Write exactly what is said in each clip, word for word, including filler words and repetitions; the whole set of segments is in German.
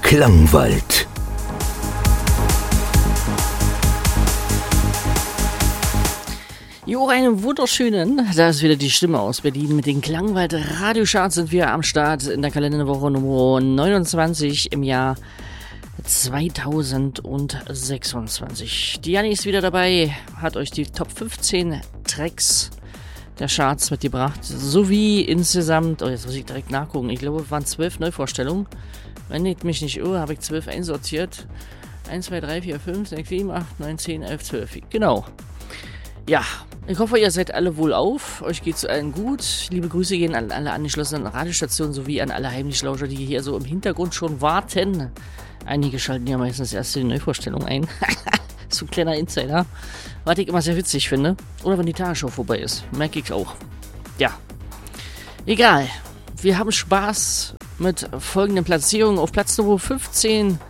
Klangwald. Jo, einen wunderschönen, da ist wieder die Stimme aus Berlin. Mit den Klangwald Radiocharts sind wir am Start in der Kalenderwoche Nummer neunundzwanzig im Jahr zweitausendsechsundzwanzig. Die Janni ist wieder dabei, hat euch die Top fünfzehn Tracks der Charts mitgebracht, sowie insgesamt, oh jetzt muss ich direkt nachgucken, ich glaube es waren zwölf Neuvorstellungen. Wenn ich mich nicht irre, habe ich zwölf einsortiert. eins, zwei, drei, vier, fünf, sechs, sieben, acht, neun, zehn, elf, zwölf. Genau. Ja, ich hoffe, ihr seid alle wohlauf. Euch geht's allen gut. Liebe Grüße gehen an alle angeschlossenen Radiostationen sowie an alle Heimlichlauscher, die hier so im Hintergrund schon warten. Einige schalten ja meistens erst die Neuvorstellung ein. So ein kleiner Insider. Was ich immer sehr witzig finde. Oder wenn die Tagesshow vorbei ist. Merke ich auch. Ja. Egal. Wir haben Spaß mit folgenden Platzierungen. Auf Platz Nummer fünfzehn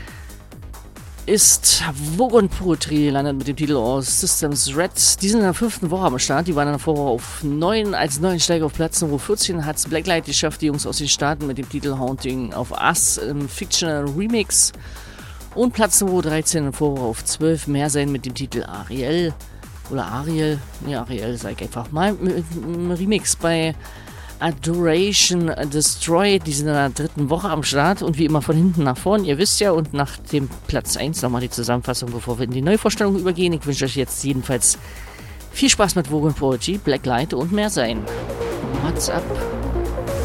ist Vogon Poetry, landet mit dem Titel aus Systems Red. Die sind in der fünften Woche am Start. Die waren dann vorher auf neun. Als neuen Steiger auf Platz Nummer vierzehn hat es Blacklight geschafft, die Jungs aus den Staaten mit dem Titel Haunting of Us im Fictional Remix. Und Platz Nummer dreizehn vorher auf zwölf mehr sein mit dem Titel Ariel. Oder Ariel. Ne, Ariel sag ich einfach mal. Mit einem Remix bei Adoration Destroyed, die sind in der dritten Woche am Start und wie immer von hinten nach vorn, ihr wisst ja, und nach dem Platz eins nochmal die Zusammenfassung, bevor wir in die Neuvorstellung übergehen. Ich wünsche euch jetzt jedenfalls viel Spaß mit Vogon Poetry, Blacklight und mehr sein. What's up?